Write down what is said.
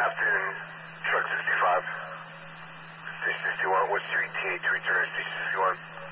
afternoon, truck 65. Station 61, what's your ETA to return to Station 61?